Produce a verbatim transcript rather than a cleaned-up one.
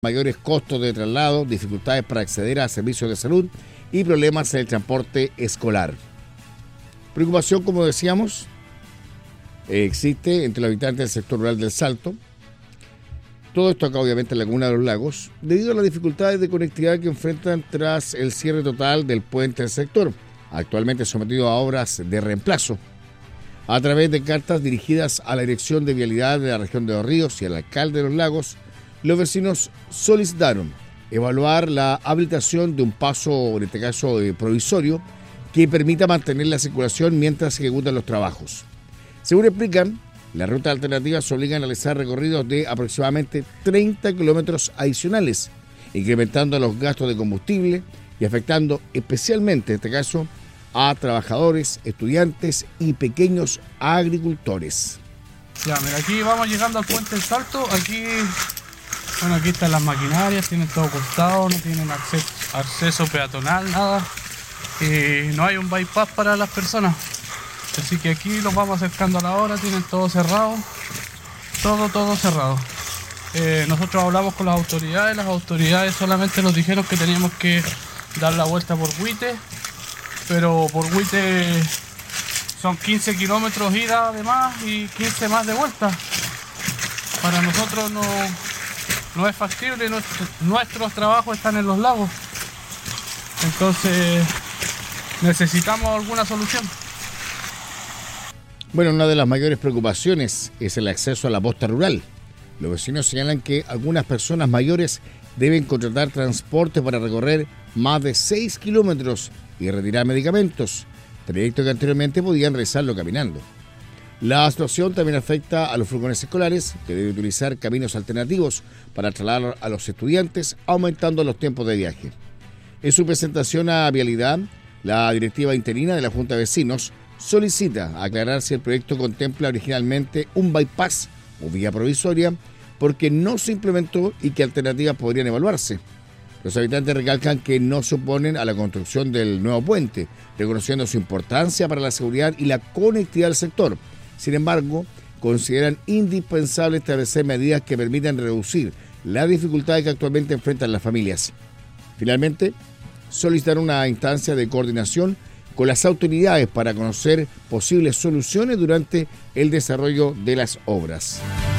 mayores costos de traslado, dificultades para acceder a servicios de salud y problemas en el transporte escolar. Preocupación, como decíamos, eh, existe entre los habitantes del sector rural del Salto. Todo esto acá obviamente en la comuna de Los Lagos, debido a las dificultades de conectividad que enfrentan tras el cierre total del puente del sector, actualmente sometido a obras de reemplazo. A través de cartas dirigidas a la Dirección de Vialidad de la región de Los Ríos y al alcalde de Los Lagos, los vecinos solicitaron evaluar la habilitación de un paso, en este caso eh, provisorio, que permita mantener la circulación mientras se ejecutan los trabajos. Según explican, las rutas alternativas obligan a realizar recorridos de aproximadamente treinta kilómetros adicionales, incrementando los gastos de combustible y afectando especialmente, en este caso, a trabajadores, estudiantes y pequeños agricultores. Ya, mira, aquí vamos llegando al puente del Salto. Aquí, bueno, aquí están las maquinarias, tienen todo costado, no tienen acceso, acceso peatonal, nada. Eh, no hay un bypass para las personas. Así que aquí los vamos acercando a la hora, tienen todo cerrado, todo, todo cerrado. Eh, nosotros hablamos con las autoridades, las autoridades solamente nos dijeron que teníamos que dar la vuelta por Huite, pero por Huite son quince kilómetros ida de más y quince más de vuelta. Para nosotros no, no es factible, nuestro, nuestros trabajos están en Los Lagos, entonces necesitamos alguna solución. Bueno, una de las mayores preocupaciones es el acceso a la posta rural. Los vecinos señalan que algunas personas mayores deben contratar transporte para recorrer más de seis kilómetros y retirar medicamentos, trayecto que anteriormente podían realizarlo caminando. La situación también afecta a los furgones escolares, que deben utilizar caminos alternativos para trasladar a los estudiantes, aumentando los tiempos de viaje. En su presentación a Vialidad, la directiva interina de la Junta de Vecinos solicita aclarar si el proyecto contempla originalmente un bypass o vía provisoria, porque no se implementó y qué alternativas podrían evaluarse. Los habitantes recalcan que no se oponen a la construcción del nuevo puente, reconociendo su importancia para la seguridad y la conectividad del sector. Sin embargo, consideran indispensable establecer medidas que permitan reducir las dificultades que actualmente enfrentan las familias. Finalmente, solicitaron una instancia de coordinación con las autoridades para conocer posibles soluciones durante el desarrollo de las obras.